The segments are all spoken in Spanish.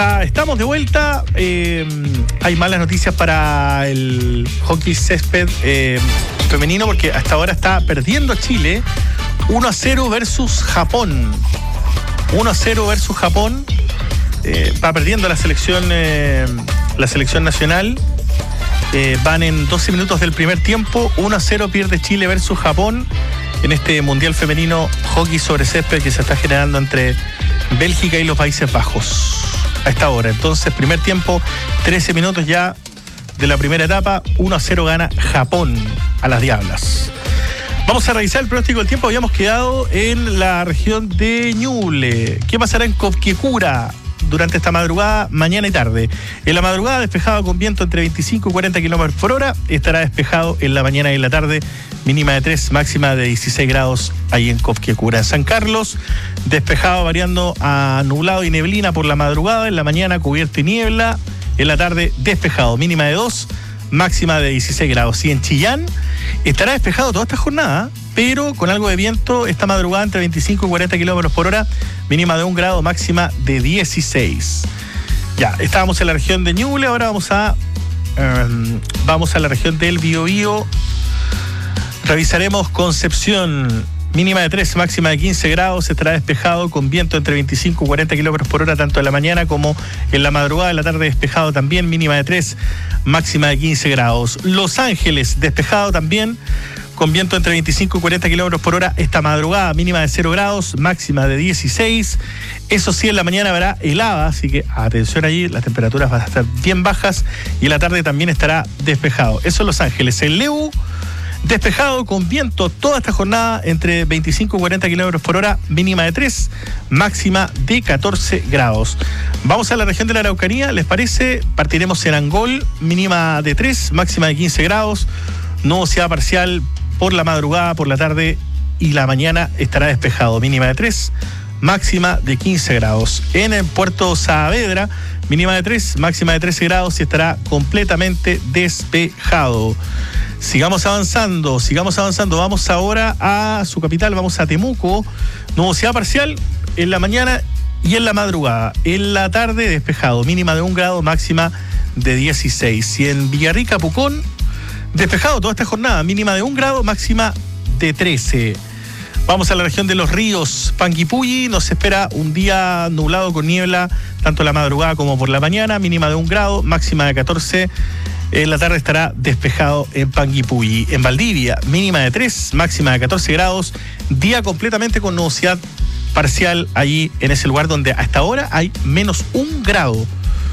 Estamos de vuelta. Hay malas noticias para el hockey césped femenino porque hasta ahora está perdiendo Chile 1-0 versus Japón. 1-0 versus Japón. Va perdiendo la selección nacional. Van en 12 minutos del primer tiempo. 1-0 pierde Chile versus Japón en este Mundial Femenino Hockey sobre césped que se está generando entre Bélgica y los Países Bajos a esta hora. Entonces, primer tiempo, 13 minutos ya de la primera etapa, 1-0 gana Japón a las Diablas. Vamos a revisar el pronóstico del tiempo. Habíamos quedado en la región de Ñuble. ¿Qué pasará en Copquecura durante esta madrugada, mañana y tarde? En la madrugada, despejado con viento entre 25 y 40 kilómetros por hora. Estará despejado en la mañana y en la tarde, mínima de 3, máxima de 16 grados ahí en Copquecura. En San Carlos, despejado variando a nublado y neblina por la madrugada. En la mañana, cubierto y niebla. En la tarde, despejado, mínima de 2, máxima de 16 grados. Y en Chillán, estará despejado toda esta jornada, pero con algo de viento esta madrugada entre 25 y 40 kilómetros por hora, mínima de 1 grado, máxima de 16. Ya, estábamos en la región de Ñuble, ahora vamos a la región del Biobío. Revisaremos Concepción, mínima de 3, máxima de 15 grados, estará despejado con viento entre 25 y 40 kilómetros por hora, tanto en la mañana como en la madrugada. En la tarde despejado también, mínima de 3, máxima de 15 grados. Los Ángeles, despejado también, con viento entre 25 y 40 kilómetros por hora esta madrugada, mínima de 0 grados, máxima de 16. Eso sí, en la mañana habrá helada, así que atención allí, las temperaturas van a estar bien bajas y en la tarde también estará despejado. Eso en Los Ángeles. En Lebu, despejado con viento toda esta jornada entre 25 y 40 kilómetros por hora, mínima de 3, máxima de 14 grados. Vamos a la región de la Araucanía, ¿les parece? Partiremos en Angol, mínima de 3, máxima de 15 grados, nubosidad parcial por la madrugada, por la tarde y la mañana estará despejado, mínima de 3, máxima de 15 grados. En el puerto Saavedra, mínima de 3, máxima de 13 grados y estará completamente despejado. Sigamos avanzando. Vamos ahora a su capital, vamos a Temuco. Nubosidad parcial en la mañana y en la madrugada. En la tarde despejado, mínima de 1 grado, máxima de 16. Y en Villarrica, Pucón, despejado toda esta jornada, mínima de 1 grado, máxima de 13. Vamos a la región de Los Ríos, Panguipulli, nos espera un día nublado con niebla, tanto en la madrugada como por la mañana, mínima de 1 grado, máxima de 14. En la tarde estará despejado en Panguipulli. En Valdivia, mínima de 3, máxima de 14 grados, día completamente con nubosidad parcial allí en ese lugar donde hasta ahora hay menos 1 grado.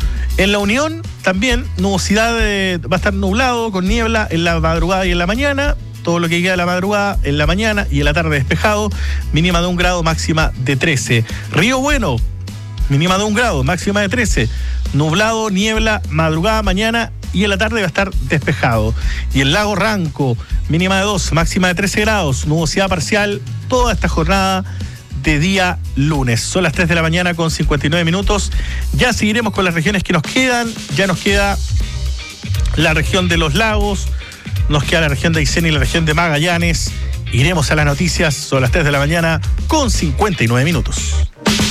En La Unión también nubosidad, va a estar nublado con niebla en la madrugada y en la mañana. Todo lo que queda de la madrugada, en la mañana y en la tarde despejado, mínima de 1 grado, máxima de 13. Río Bueno, mínima de 1 grado, máxima de 13. Nublado, niebla, madrugada, mañana y en la tarde va a estar despejado. Y el Lago Ranco, mínima de 2, máxima de 13 grados, nubosidad parcial toda esta jornada de día lunes. Son las 3 de la mañana con 59 minutos. Ya seguiremos con las regiones que nos quedan. Ya nos queda la región de los lagos, nos queda la región de Aysén y la región de Magallanes. Iremos a las noticias. Son las 3 de la mañana con 59 minutos.